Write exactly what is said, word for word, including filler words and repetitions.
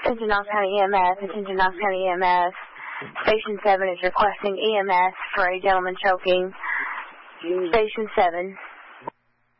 Attention Knox County E M S, attention Knox County E M S. Station seven is requesting E M S for a gentleman choking. Station seven.